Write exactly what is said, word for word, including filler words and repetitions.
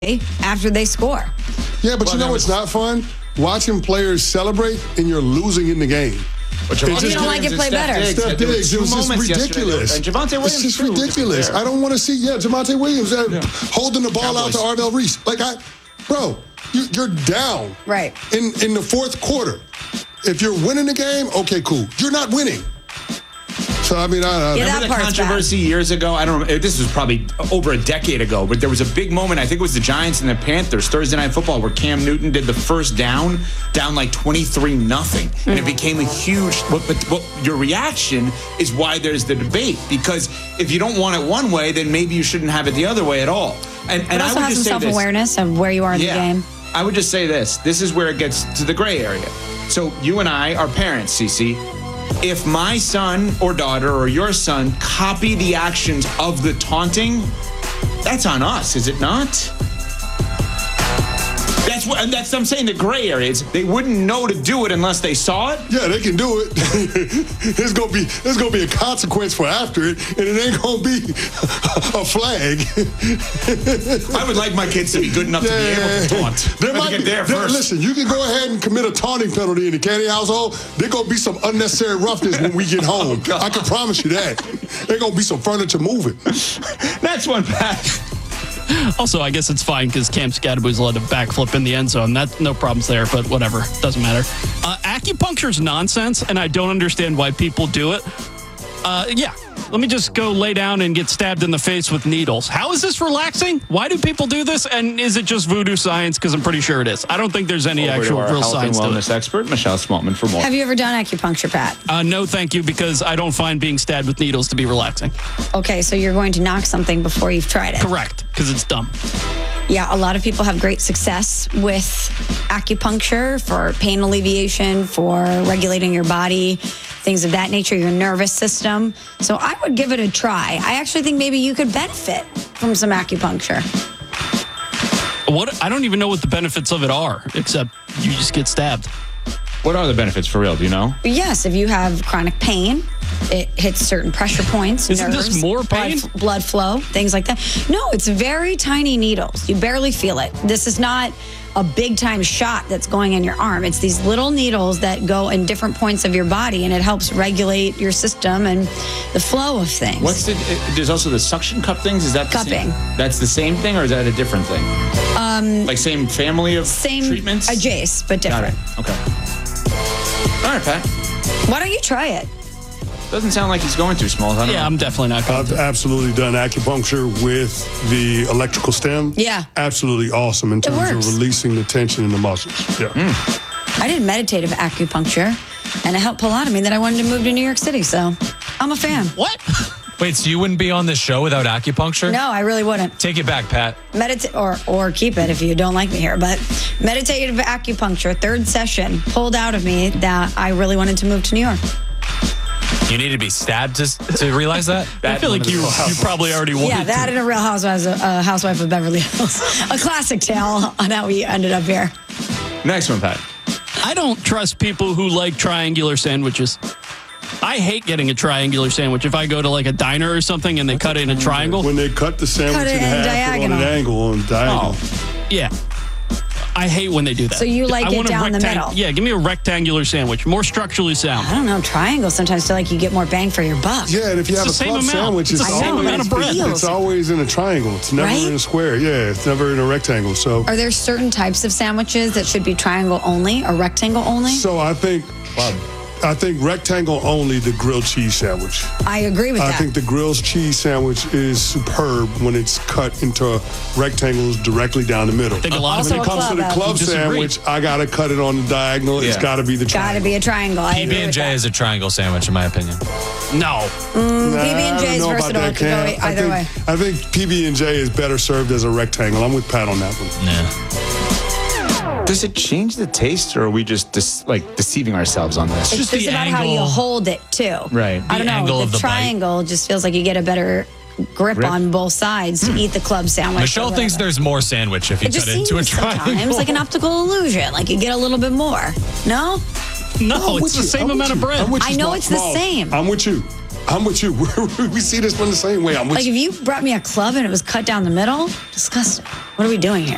after they score. Yeah, but Well, you know was... what's not fun? Watching players celebrate and you're losing in the game. But you don't like it play better. Steph Diggs, it was just ridiculous. And Javonte Williams, it's just too, ridiculous. I don't want to see, yeah, Javonte Williams uh, yeah. holding the ball Cowboys. out to Arvell Reese. Like, I, bro, you, you're down right in, in the fourth quarter. If you're winning the game, okay, cool. You're not winning. So, I mean, I, I yeah, remember the controversy bad. years ago. I don't know. This was probably over a decade ago, but there was a big moment. I think it was the Giants and the Panthers Thursday Night Football where Cam Newton did the first down, down like twenty-three nothing, and it became a huge. But, but, but your reaction is why there's the debate, because if you don't want it one way, then maybe you shouldn't have it the other way at all. And, but and also I would have just some say self-awareness this. of where you are in yeah, the game. I would just say this. This is where it gets to the gray area. So you and I are parents, Cece. If my son or daughter or your son copy the actions of the taunting, that's on us, is it not? That's what and that's what I'm saying. The gray area is they wouldn't know to do it unless they saw it. Yeah, they can do it. there's gonna be there's gonna be a consequence for after it, and it ain't gonna be a flag. I would like my kids to be good enough yeah. to be able to taunt. There might get be, there there, first. Listen, you can go ahead and commit a taunting penalty in the Candy household. There's gonna be some unnecessary roughness when we get home. Oh, I can promise you that. There's gonna be some furniture moving. That's one back. Also, I guess it's fine because Cam Scadaboo's led a backflip in the end zone. That no problems there, but whatever. Doesn't matter. Uh, acupuncture's nonsense, and I don't understand why people do it. Uh, yeah, let me just go lay down and get stabbed in the face with needles. How is this relaxing? Why do people do this? And is it just voodoo science? Because I'm pretty sure it is. I don't think there's any Over actual to our real health science and to wellness it. expert, Michelle Smallman, for more. Have you ever done acupuncture, Pat? Uh, no, thank you, because I don't find being stabbed with needles to be relaxing. Okay, so you're going to knock something before you've tried it. Correct, because it's dumb. Yeah, a lot of people have great success with acupuncture for pain alleviation, for regulating your body, things of that nature, your nervous system. So I would give it a try. I actually think maybe you could benefit from some acupuncture. What? I don't even know what the benefits of it are, except you just get stabbed. What are the benefits for real? Do you know? Yes, if you have chronic pain, it hits certain pressure points, Isn't nerves, this more pain? blood, blood flow, things like that. No, it's very tiny needles. You barely feel it. This is not a big time shot that's going in your arm. It's these little needles that go in different points of your body, and it helps regulate your system and the flow of things. What's the? There's also the suction cup things. Is that the cupping? Same? That's the same thing, or is that a different thing? Um, like same family of same treatments? A Jace, but different. Got it. Okay. All right, Pat. Why don't you try it? Doesn't sound like he's going too small. I don't Yeah, know. I'm definitely not going I've to. absolutely done acupuncture with the electrical stem. Yeah. Absolutely awesome in terms works. of releasing the tension in the muscles. Yeah. Mm. I did meditative acupuncture, and it helped pull out of me that I wanted to move to New York City, so I'm a fan. What? Wait, so you wouldn't be on this show without acupuncture? No, I really wouldn't. Take it back, Pat. Medita- or or keep it if you don't like me here, but meditative acupuncture, third session, pulled out of me that I really wanted to move to New York. You need to be stabbed to, to realize that? I feel like you you probably already wanted Yeah, that to. and a Real Housewives, a uh, Housewife of Beverly Hills. A classic tale on how we ended up here. Next one, Pat. I don't trust people who like triangular sandwiches. I hate getting a triangular sandwich. If I go to like a diner or something and they cut it in a triangle. When they cut the sandwich Cut it in in half diagonal. on an angle, on diagonal. Oh, yeah. I hate when they do that. So you like I it want a down the rectang- middle? Yeah, give me a rectangular sandwich. More structurally sound. I don't know, triangles sometimes feel like you get more bang for your buck. Yeah, and if you It's have the a same club amount. sandwich, It's it's, the same always, amount of bread. it's, it's always in a triangle. It's never Right? in a square. Yeah, it's never in a rectangle. So, Are there certain types of sandwiches that should be triangle only or rectangle only? so I think, I think rectangle only the grilled cheese sandwich. I agree with I that. think the grilled cheese sandwich is superb when it's cut into rectangles directly down the middle. I think a lot Also of When it a people comes to the club club disagree. sandwich, I gotta cut it on the diagonal. It's Yeah. gotta be the Gotta triangle. be a triangle. I P B agree and with J that. is a triangle sandwich, in my opinion. No. P B and I J don't is know about versatile. that, It could go Cam. either I way. think, I think P B and J is better served as a rectangle. I'm with Pat on that one. Yeah. Does it change the taste, or are we just dis- like deceiving ourselves on this? It's just just the about how you angle. hold it too. Right. I don't The know. angle the, of the bite. triangle just feels like you get a better grip, Grip? on both sides to eat the club sandwich. Michelle or thinks whatever. there's more sandwich if you It just cut it into a seems sometimes triangle. like an optical illusion. Like you get a little bit more. No? No, I'm it's with the you. same I'm with amount of you. bread. I'm with you, I know Small- it's the Small. same. I'm with you. I'm with you. We see this one the same way. I'm with Like you. if you brought me a club and it was cut down the middle, disgusting. What are we doing here?